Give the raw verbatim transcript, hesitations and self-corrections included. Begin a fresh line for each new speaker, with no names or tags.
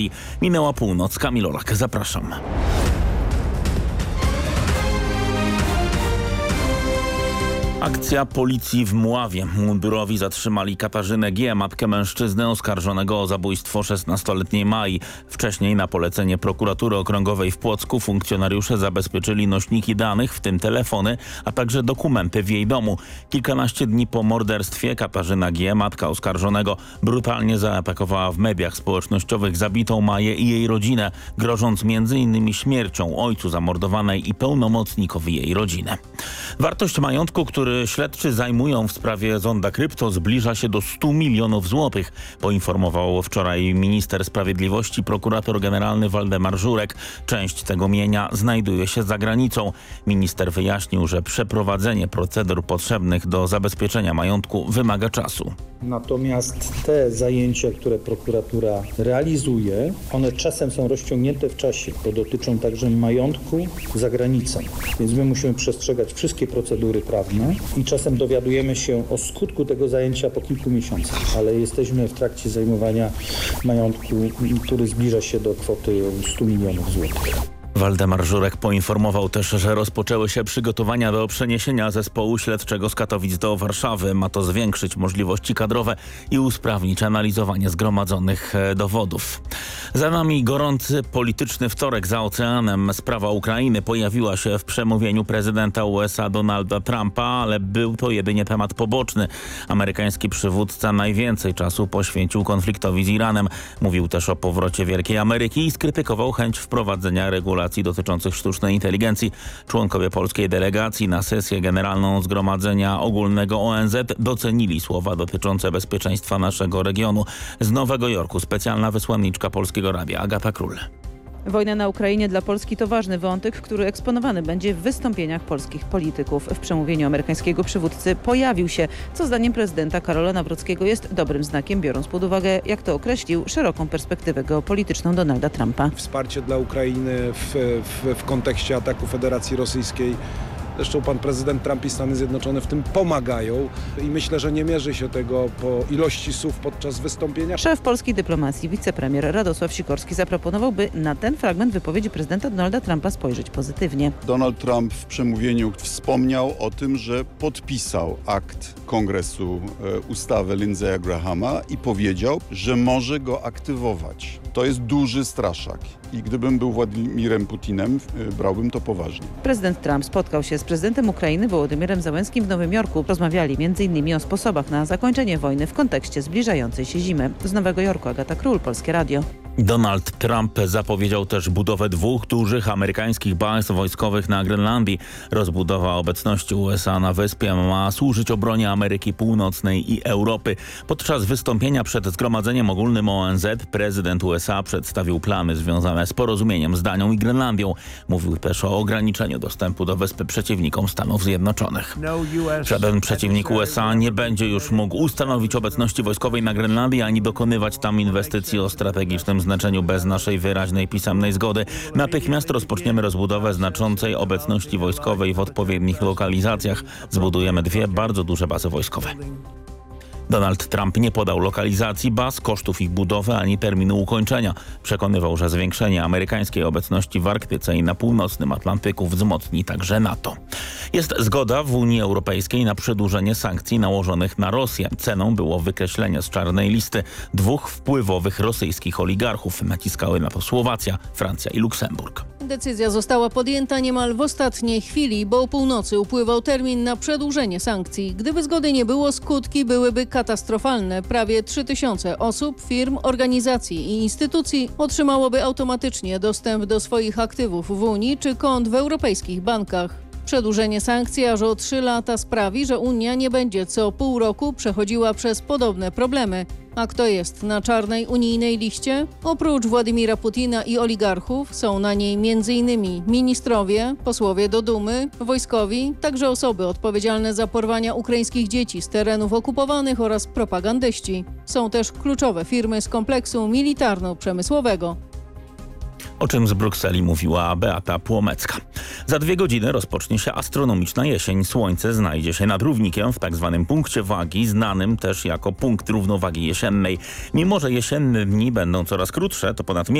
Polski. Minęła północ. Kamil Olak, zapraszam. Akcja policji w Mławie. Mundurowi zatrzymali Katarzynę G., matkę mężczyzny oskarżonego o zabójstwo szesnastoletniej Mai. Wcześniej na polecenie prokuratury okręgowej w Płocku funkcjonariusze zabezpieczyli nośniki danych, w tym telefony, a także dokumenty w jej domu. Kilkanaście dni po morderstwie Katarzyna G., matka oskarżonego, brutalnie zaatakowała w mediach społecznościowych zabitą Maję i jej rodzinę, grożąc między innymi śmiercią ojcu zamordowanej i pełnomocnikowi jej rodziny. Wartość majątku, który śledczy zajmują w sprawie Zonda Krypto, zbliża się do stu milionów złotych, poinformował wczoraj minister sprawiedliwości prokurator generalny Waldemar Żurek. Część tego mienia znajduje się za granicą. Minister wyjaśnił, że przeprowadzenie procedur potrzebnych do zabezpieczenia majątku wymaga czasu.
Natomiast te zajęcia, które prokuratura realizuje, one czasem są rozciągnięte w czasie, bo dotyczą także majątku za granicą. Więc my musimy przestrzegać wszystkie procedury prawne i czasem dowiadujemy się o skutku tego zajęcia po kilku miesiącach, ale jesteśmy w trakcie zajmowania majątku, który zbliża się do kwoty stu milionów złotych.
Waldemar Żurek poinformował też, że rozpoczęły się przygotowania do przeniesienia zespołu śledczego z Katowic do Warszawy. Ma to zwiększyć możliwości kadrowe i usprawnić analizowanie zgromadzonych dowodów. Za nami gorący polityczny wtorek za oceanem. Sprawa Ukrainy pojawiła się w przemówieniu prezydenta U S A Donalda Trumpa, ale był to jedynie temat poboczny. Amerykański przywódca najwięcej czasu poświęcił konfliktowi z Iranem. Mówił też o powrocie Wielkiej Ameryki i skrytykował chęć wprowadzenia regulacji dotyczących sztucznej inteligencji. Członkowie polskiej delegacji na sesję generalną Zgromadzenia Ogólnego O N Z docenili słowa dotyczące bezpieczeństwa naszego regionu. Z Nowego Jorku specjalna wysłanniczka Polskiego Radia Agata Król.
Wojna na Ukrainie dla Polski to ważny wątek, który eksponowany będzie w wystąpieniach polskich polityków. W przemówieniu amerykańskiego przywódcy pojawił się, co zdaniem prezydenta Karola Nawrockiego jest dobrym znakiem, biorąc pod uwagę, jak to określił, szeroką perspektywę geopolityczną Donalda Trumpa.
Wsparcie dla Ukrainy w, w, w kontekście ataku Federacji Rosyjskiej. Zresztą pan prezydent Trump i Stany Zjednoczone w tym pomagają i myślę, że nie mierzy się tego po ilości słów podczas wystąpienia.
Szef polskiej dyplomacji, wicepremier Radosław Sikorski zaproponował, by na ten fragment wypowiedzi prezydenta Donalda Trumpa spojrzeć pozytywnie.
Donald Trump w przemówieniu wspomniał o tym, że podpisał akt Kongresu e, ustawy Lindsey'a Grahama i powiedział, że może go aktywować. To jest duży straszak i gdybym był Władimirem Putinem, e, brałbym to poważnie.
Prezydent Trump spotkał się z prezydentem Ukrainy Wołodymyrem Zełenskim w Nowym Jorku. Rozmawiali między innymi o sposobach na zakończenie wojny w kontekście zbliżającej się zimy. Z Nowego Jorku Agata Król, Polskie Radio.
Donald Trump zapowiedział też budowę dwóch dużych amerykańskich baz wojskowych na Grenlandii. Rozbudowa obecności U S A na wyspie ma służyć obronie Ameryki Północnej i Europy. Podczas wystąpienia przed Zgromadzeniem Ogólnym O N Z prezydent U S A przedstawił plany związane z porozumieniem z Danią i Grenlandią. Mówił też o ograniczeniu dostępu do wyspy przeciwnikom Stanów Zjednoczonych. Żaden przeciwnik U S A nie będzie już mógł ustanowić obecności wojskowej na Grenlandii ani dokonywać tam inwestycji o strategicznym znaczeniu bez naszej wyraźnej pisemnej zgody. Natychmiast rozpoczniemy rozbudowę znaczącej obecności wojskowej w odpowiednich lokalizacjach. Zbudujemy dwie bardzo duże bazy wojskowe. Donald Trump nie podał lokalizacji baz, kosztów ich budowy ani terminu ukończenia. Przekonywał, że zwiększenie amerykańskiej obecności w Arktyce i na północnym Atlantyku wzmocni także NATO. Jest zgoda w Unii Europejskiej na przedłużenie sankcji nałożonych na Rosję. Ceną było wykreślenie z czarnej listy dwóch wpływowych rosyjskich oligarchów. Naciskały na to Słowacja, Francja i Luksemburg.
Decyzja została podjęta niemal w ostatniej chwili, bo o północy upływał termin na przedłużenie sankcji. Gdyby zgody nie było, skutki byłyby katastrofalne. Prawie trzy tysiące osób, firm, organizacji i instytucji otrzymałoby automatycznie dostęp do swoich aktywów w Unii czy kont w europejskich bankach. Przedłużenie sankcji aż o trzy lata sprawi, że Unia nie będzie co pół roku przechodziła przez podobne problemy. A kto jest na czarnej unijnej liście? Oprócz Władimira Putina i oligarchów są na niej między innymi ministrowie, posłowie do Dumy, wojskowi, także osoby odpowiedzialne za porwania ukraińskich dzieci z terenów okupowanych oraz propagandyści. Są też kluczowe firmy z kompleksu militarno-przemysłowego.
O czym z Brukseli mówiła Beata Płomecka. Za dwie godziny rozpocznie się astronomiczna jesień. Słońce znajdzie się nad równikiem w tak zwanym punkcie wagi, znanym też jako punkt równowagi jesiennej. Mimo że jesienne dni będą coraz krótsze, to ponad